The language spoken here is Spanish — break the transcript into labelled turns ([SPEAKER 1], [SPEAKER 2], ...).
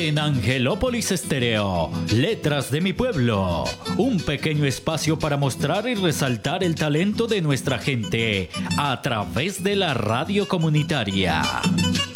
[SPEAKER 1] En Angelópolis Estéreo, Letras de mi Pueblo, un pequeño espacio para mostrar y resaltar el talento de nuestra gente a través de la radio comunitaria.